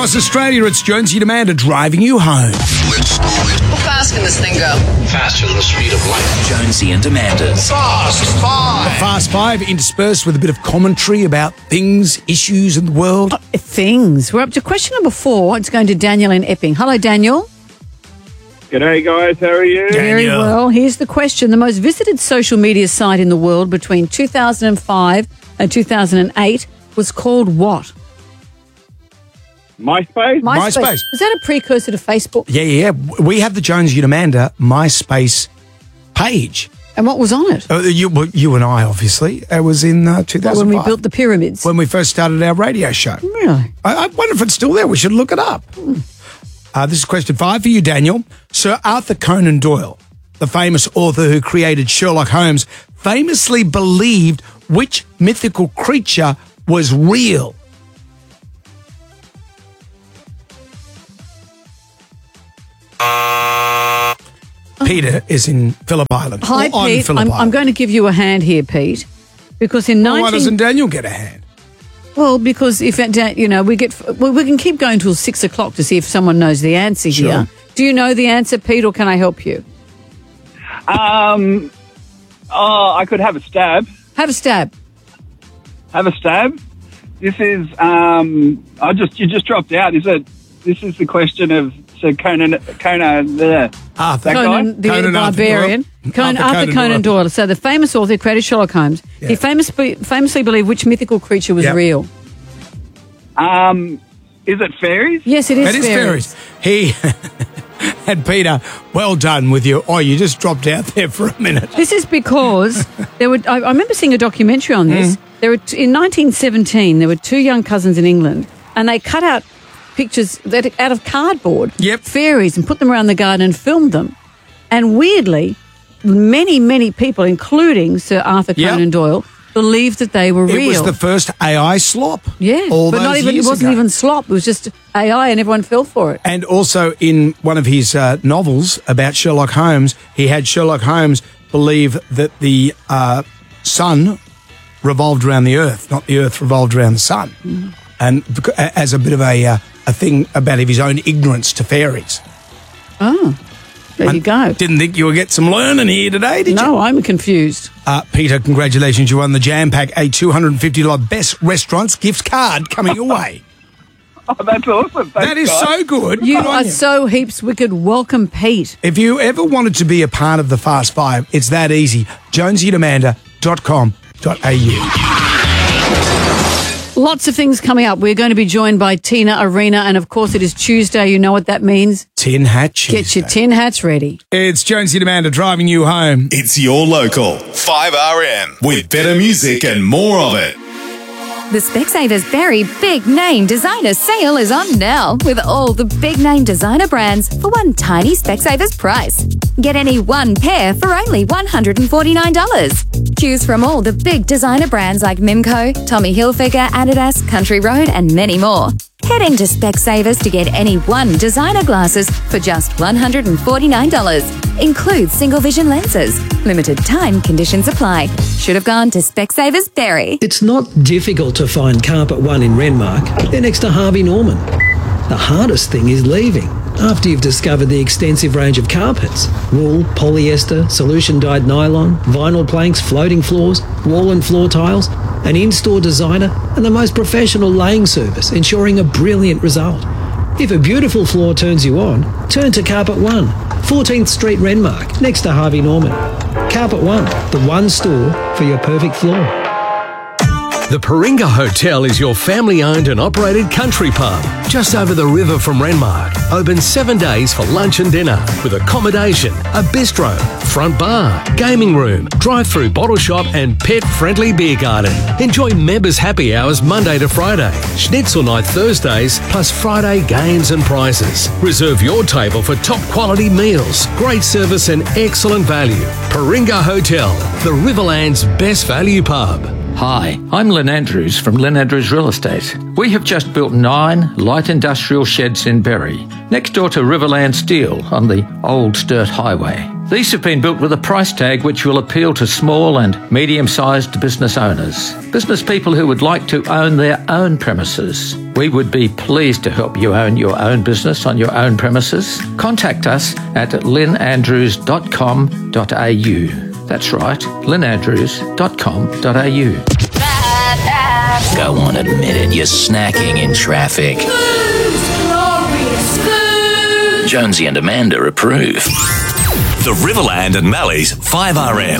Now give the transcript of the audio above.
Across Australia, it's Jonesy and Amanda driving you home. How fast can this thing go? Faster than the speed of light. Jonesy and Amanda's Fast Five. Fast Five interspersed with a bit of commentary about things, issues in the world. Things. We're up to question number 4. It's going to Daniel in Epping. Hello, Daniel. G'day, guys. How are you? Very Daniel. well. Here's the question. The most visited social media site in the world between 2005 and 2008 was called what? MySpace? MySpace. Was that a precursor to Facebook? Yeah. We have the Jonesy and Amanda MySpace page. And what was on it? You and I, obviously. It was in 2005. When we built the pyramids. When we first started our radio show. Really? I wonder if it's still there. We should look it up. This is question 5 for you, Daniel. Sir Arthur Conan Doyle, the famous author who created Sherlock Holmes, famously believed which mythical creature was real? Peter is in Phillip Island. Hi, Or on Pete. Phillip I'm Island. going to give you a hand here, Pete, because in Why doesn't Daniel get a hand? Well, because if we can keep going till 6 o'clock to see if someone knows the answer here. Do you know the answer, Pete, or can I help you? I could have a stab. Have a stab. This is, you just dropped out. This is the question of Sir Conan Arthur. Conan the Conan Barbarian. Arthur Conan Doyle. So the famous author who created Sherlock Holmes. Yeah. He famously believed which mythical creature was Yep. real. Is it fairies? Yes, it is It is fairies. He and Peter, well done with you. Oh, you just dropped out there for a minute. This is because I remember seeing a documentary on this. In 1917, there were 2 young cousins in England, and they cut out pictures out of cardboard, fairies, and put them around the garden and filmed them. And weirdly, many people, including Sir Arthur Conan Doyle, believed that they were real. It was the first AI slop. Yeah, but it wasn't even slop. It was just AI, and everyone fell for it. And also in one of his novels about Sherlock Holmes, he had Sherlock Holmes believe that the sun revolved around the earth, not the earth revolved around the sun. And as a bit of a thing about his own ignorance to fairies. Oh, there you go. Didn't think you would get some learning here today, did you? No, I'm confused. Peter, congratulations. You won the Jam Pack, a $250 Best Restaurants gift card coming your way. Oh, that's awesome. Thanks, That is guys. so good. You Good on are so heaps wicked. Welcome, Pete. If you ever wanted to be a part of the Fast Five, it's that easy. jonesyandamanda.com.au. Lots of things coming up. We're going to be joined by Tina Arena, and of course it is Tuesday. You know what that means. Tin Hat Tuesday. Get your tin hats ready. It's Jonesy and Amanda driving you home. It's your local 5RM with better music and more of it. The Specsavers Berry Big Name Designer Sale is on now with all the big name designer brands for one tiny Specsavers price. Get any one pair for only $149. Choose from all the big designer brands like Mimco, Tommy Hilfiger, Adidas, Country Road and many more. Head into Specsavers to get any one designer glasses for just $149. Includes single vision lenses. Limited time conditions apply. Should have gone to Specsavers Berry. It's not difficult to find Carpet One in Renmark. They're next to Harvey Norman. The hardest thing is leaving after you've discovered the extensive range of carpets. Wool, polyester, solution-dyed nylon, vinyl planks, floating floors, wall and floor tiles, an in-store designer and the most professional laying service, ensuring a brilliant result. If a beautiful floor turns you on, turn to Carpet One, 14th Street Renmark, next to Harvey Norman. Carpet One, the one store for your perfect floor. The Paringa Hotel is your family-owned and operated country pub, just over the river from Renmark. Open 7 days for lunch and dinner, with accommodation, a bistro, front bar, gaming room, drive-through bottle shop and pet-friendly beer garden. Enjoy members' happy hours Monday to Friday, schnitzel night Thursdays, plus Friday games and prizes. Reserve your table for top-quality meals, great service and excellent value. Paringa Hotel, the Riverland's best value pub. Hi, I'm Lynn Andrews from Lynn Andrews Real Estate. We have just built 9 light industrial sheds in Berry, next door to Riverland Steel on the Old Sturt Highway. These have been built with a price tag which will appeal to small and medium-sized business owners, business people who would like to own their own premises. We would be pleased to help you own your own business on your own premises. Contact us at lynandrews.com.au. That's right, lynandrews.com.au. Go on, admit it, you're snacking in traffic. Jonesy and Amanda approve. The Riverland and Mally's 5RM.